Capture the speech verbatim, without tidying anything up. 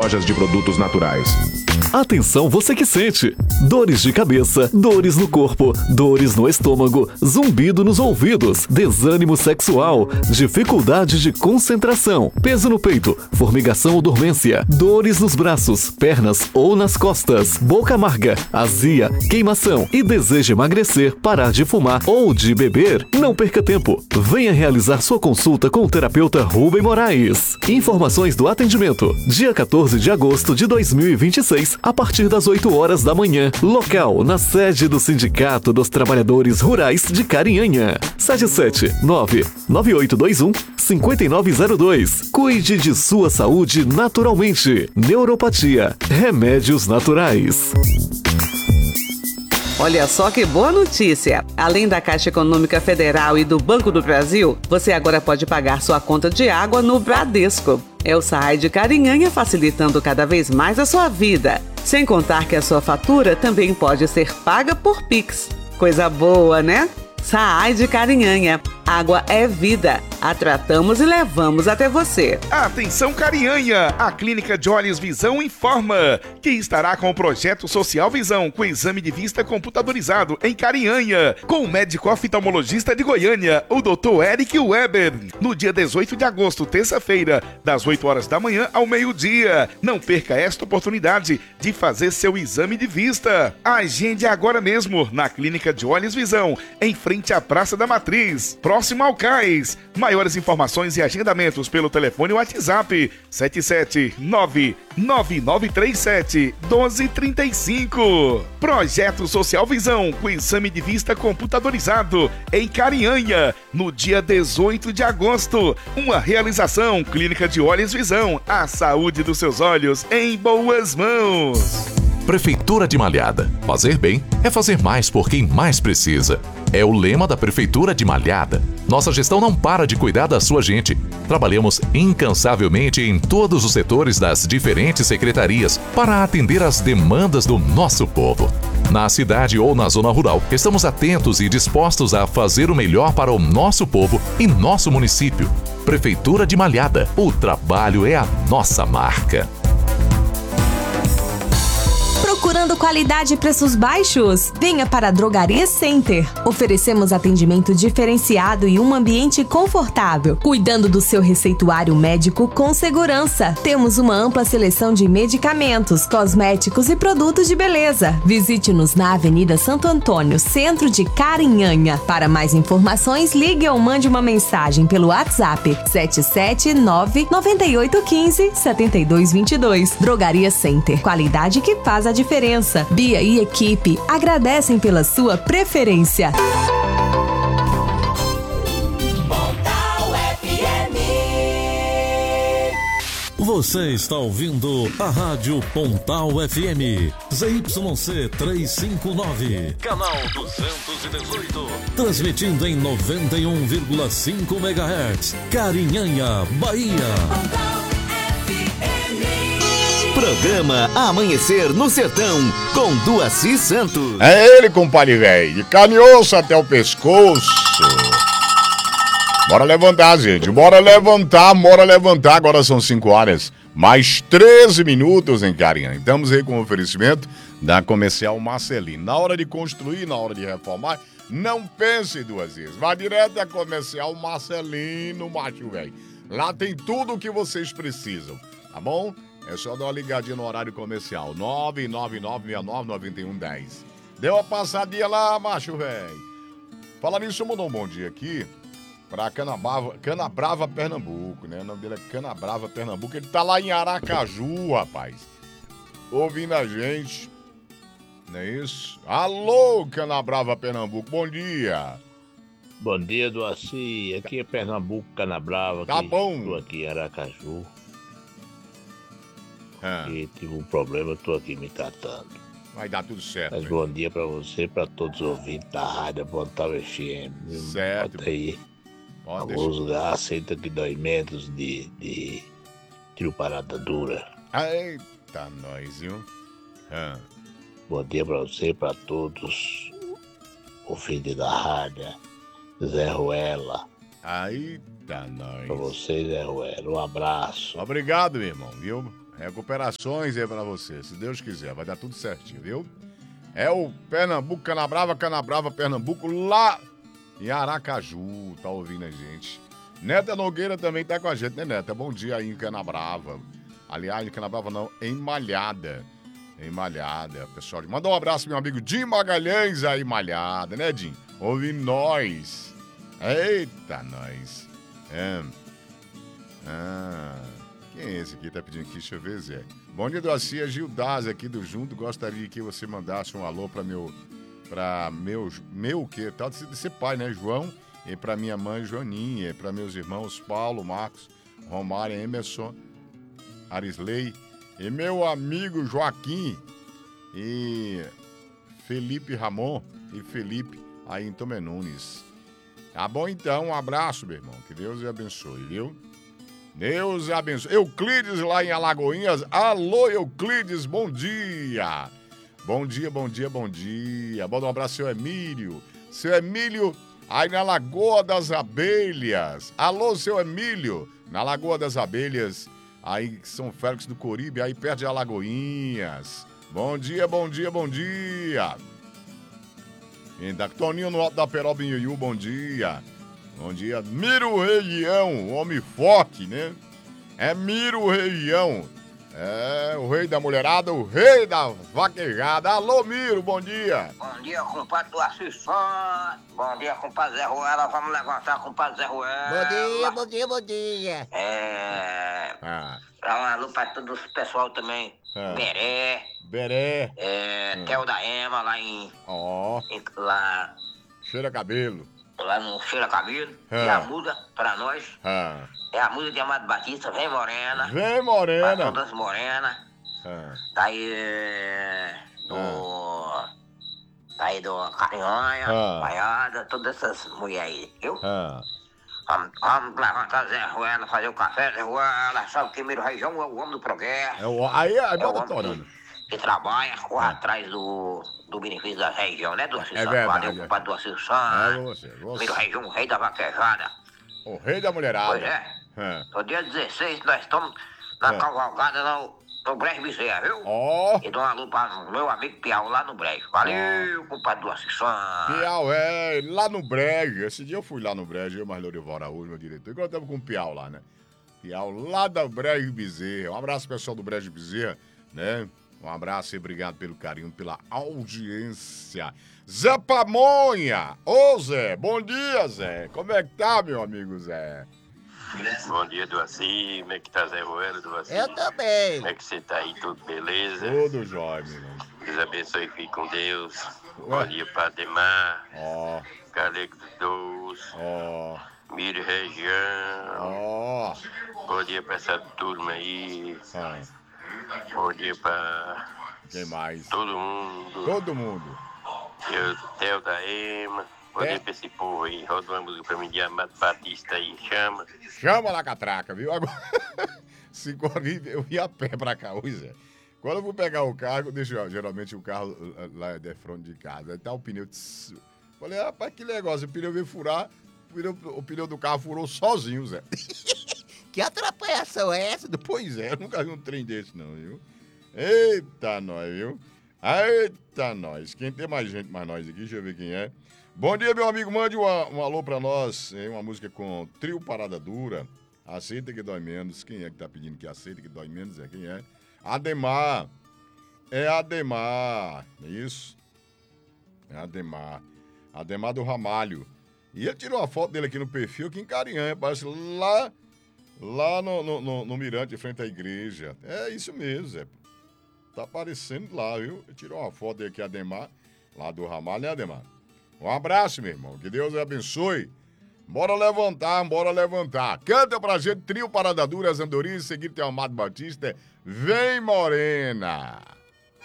lojas de produtos naturais. Atenção, você que sente dores de cabeça, dores no corpo, dores no estômago, zumbido nos ouvidos, desânimo sexual, dificuldade de concentração, peso no peito, formigação ou dormência, dores nos braços, pernas ou nas costas, boca amarga, azia, queimação e deseja emagrecer, parar de fumar ou de beber. Não perca tempo. Venha realizar sua consulta com o terapeuta Rubem Moraes. Informações do atendimento. Dia quatorze de agosto de dois mil e vinte e seis, a partir das oito horas da manhã. Local na sede do Sindicato dos Trabalhadores Rurais de Carinhanha. sete sete nove nove oito dois um cinco nove zero dois. Cuide de sua saúde naturalmente. Neuropatia. Remédios naturais. Olha só que boa notícia! Além da Caixa Econômica Federal e do Banco do Brasil, você agora pode pagar sua conta de água no Bradesco. É o Saai de Carinhanha facilitando cada vez mais a sua vida. Sem contar que a sua fatura também pode ser paga por Pix. Coisa boa, né? Saai de Carinhanha. Água é vida. A tratamos e levamos até você. Atenção, Carinhanha! A Clínica de Olhos Visão informa que estará com o projeto Social Visão, com exame de vista computadorizado em Carinhanha, com o médico oftalmologista de Goiânia, o doutor Eric Weber, no dia dezoito de agosto, terça-feira, das oito horas da manhã ao meio-dia. Não perca esta oportunidade de fazer seu exame de vista. Agende agora mesmo na Clínica de Olhos Visão, em frente à Praça da Matriz, próximo ao Cais. Maiores informações e agendamentos pelo telefone WhatsApp sete sete nove nove nove três sete um dois três cinco. Projeto Social Visão, com exame de vista computadorizado em Carinhanha, no dia dezoito de agosto. Uma realização Clínica de Olhos Visão, a saúde dos seus olhos em boas mãos. Prefeitura de Malhada. Fazer bem é fazer mais por quem mais precisa. É o lema da Prefeitura de Malhada. Nossa gestão não para de cuidar da sua gente. Trabalhamos incansavelmente em todos os setores das diferentes secretarias para atender às demandas do nosso povo. Na cidade ou na zona rural, estamos atentos e dispostos a fazer o melhor para o nosso povo e nosso município. Prefeitura de Malhada. O trabalho é a nossa marca. Procurando qualidade e preços baixos? Venha para a Drogaria Center. Oferecemos atendimento diferenciado e um ambiente confortável, cuidando do seu receituário médico com segurança. Temos uma ampla seleção de medicamentos, cosméticos e produtos de beleza. Visite-nos na Avenida Santo Antônio, centro de Carinhanha. Para mais informações, ligue ou mande uma mensagem pelo WhatsApp sete sete nove nove oito um cinco sete dois dois dois. Drogaria Center. Qualidade que faz a diferença. Bia e equipe agradecem pela sua preferência. Você está ouvindo a Rádio Pontal F M, Z Y C trezentos e cinquenta e nove, canal duzentos e dezoito, transmitindo em noventa e um vírgula cinco megahertz, Carinhanha, Bahia. Programa Amanhecer no Sertão, com Duaci Santos. É ele, compadre velho, de carne e osso até o pescoço. Bora levantar, gente, bora levantar, bora levantar. Agora são cinco horas, mais treze minutos em Carinhanha. Estamos aí com o oferecimento da Comercial Marcelino. Na hora de construir, na hora de reformar, não pense duas vezes. Vá direto à Comercial Marcelino, macho velho. Lá tem tudo o que vocês precisam, tá bom? É só dar uma ligadinha no horário comercial, nove nove nove seis nove nove um um zero. Deu uma passadinha lá, macho, velho. Falar nisso, eu mandou um bom dia aqui pra Canabrava, Canabrava, Pernambuco, né? O nome dele é Canabrava, Pernambuco. Ele tá lá em Aracaju, rapaz. Ouvindo a gente. Não é isso? Alô, Canabrava, Pernambuco, bom dia. Bom dia, Duaci. Aqui é Pernambuco, Canabrava. Tá aqui, bom. Tô aqui em Aracaju. Ah. E tive um problema, tô aqui me tratando. Vai dar tudo certo. Mas hein? bom dia pra você e pra todos os ouvintes da Rádio Pontal F M. Certo. Bota aí. Pode Famoso lugar, aceita que dói menos de, de tiro parada dura. Eita, nós, viu? Ah. Bom dia pra você e pra todos. Ouvintes da rádio. Zé Ruela. Eita, nós. Pra você, Zé Ruela. Um abraço. Obrigado, meu irmão, viu? Recuperações aí pra você, se Deus quiser, vai dar tudo certinho, viu? É o Pernambuco, Canabrava, Canabrava, Pernambuco, lá em Aracaju, tá ouvindo a gente. Neta Nogueira também tá com a gente, né, Neta? Bom dia aí em Canabrava. Aliás, em Canabrava não, em Malhada. Em Malhada, pessoal. Manda um abraço, meu amigo Jim Magalhães aí, Malhada, né, Jim? Ouve nós. Eita, nós. É. Ah, quem é esse aqui? Tá pedindo aqui, deixa eu ver, Zé. Bom dia, Docia Gildaz aqui do Junto. Gostaria que você mandasse um alô pra meu... Pra meu... Meu o quê? Tal de ser pai, né, João? E pra minha mãe, Joaninha. E pra meus irmãos, Paulo, Marcos, Romário, Emerson, Arisley. E meu amigo Joaquim. E Felipe Ramon. E Felipe aí em Tomé Nunes. Tá bom, então? Um abraço, meu irmão. Que Deus lhe abençoe, viu? Deus abençoe. Euclides lá em Alagoinhas. Alô, Euclides, bom dia. Bom dia, bom dia, bom dia. Bom, um abraço, seu Emílio. Seu Emílio, aí na Lagoa das Abelhas. Alô, seu Emílio, na Lagoa das Abelhas, aí São Félix do Coribe, aí perto de Alagoinhas. Bom dia, bom dia, bom dia. Ainda Toninho no Alto da Peroba em Iuiú, bom dia. Bom dia, Miro Reião, o homem forte, né? É Miro Reião. É, o rei da mulherada, o rei da vaquejada. Alô, Miro, bom dia. Bom dia, compadre do Assistão. Bom dia, compadre Zé Ruela. Vamos levantar, compadre Zé Ruela. Bom dia, bom dia, bom dia. É... Ah. Dá um alô pra todo o pessoal também. Ah. Beré. Beré. É, Hum. Theo da Ema, lá em... Ó. em lá... Cheira cabelo. Lá no Cheira Cabelo. Ah. E a muda pra nós. Ah. É a música de Amado Batista, Vem Morena. Vem Morena. Pra todas morenas. Ah. Daí é, do... Daí do Carinhanha, Ah. Baiada, todas essas mulheres aí, viu? Ah. Vamos, vamos levantar Zé Ruela, fazer o café, Zé Ruela, sabe que Miro Região é o homem do progresso. É o, aí aí É o bota homem torando. que, que trabalha, corre atrás do, do benefício da região, né, do Assis É Santos? verdade, Valeu, é. compadre do Assis É Santos. você, você. Miro Região, o rei da vaquejada. O rei da mulherada. Pois é. Ah. No dia dezesseis nós estamos na É. cavalgada no, no Brejo Bezerra, viu? Ó. E dou uma alô para meu amigo Piau lá no Brejo. Valeu, compadre do Assis Santos. Piau, é, lá no Brejo. Esse dia eu fui lá no Brejo, eu mais Lourival Araújo, meu diretor. Enquanto eu tava com o Piau lá, né? Piau lá da Brejo Bezerra. Um abraço, pessoal do Brejo Bezerra, né? Um abraço e obrigado pelo carinho, pela audiência. Zé Pamonha! Ô, Zé, bom dia, Zé. Como é que tá, meu amigo Zé? Bom dia, Doaci. Como é que tá, Zé Ruela, Doaci? Eu também. Como é que você tá aí? Tudo beleza? Tudo jóia, meu irmão. Deus abençoe, fique com Deus. Ué. Bom dia pra Ademar, Ó, Galego do Doce, ó, Miro Região. ó. Bom dia pra essa turma aí. Ah, Bom dia pra quem mais? todo mundo. Todo mundo. Eu, Theo da Ema. Bom É. dia pra esse povo aí. Roda uma música pra mim de Amado Batista aí. Chama. Chama lá, catraca, viu? Agora, cinco horas, eu ia a pé pra cá hoje, Zé. Quando eu vou pegar o carro, deixa geralmente o carro lá de frente de casa. Aí tá o pneu. Tss. Falei, rapaz, que negócio. O pneu veio furar, o pneu, o pneu do carro furou sozinho, Zé. Que atrapalhação é essa? Pois é, eu nunca vi um trem desse, não, viu? Eita, nós, viu? Eita, nós. Quem tem mais gente mais nós aqui? Deixa eu ver quem é. Bom dia, meu amigo. Mande uma, um alô pra nós. Hein? Uma música com Trio Parada Dura. Aceita que dói menos. Quem é que tá pedindo que aceita que dói menos? É quem é? Ademar. É Ademar. É isso? É Ademar. Ademar do Ramalho. E ele tirou uma foto dele aqui no perfil, aqui em Carinhanha. Parece lá, lá no, no, no, no Mirante, em frente à igreja. É isso mesmo, Zé. Tá aparecendo lá, viu? Ele tirou uma foto dele aqui, Ademar. Lá do Ramalho, né, Ademar? Um abraço, meu irmão. Que Deus abençoe. Bora levantar, bora levantar. Canta pra gente, Trio Parada Dura, as Andorinhas. Em seguida tem o Amado Batista. Vem, Morena.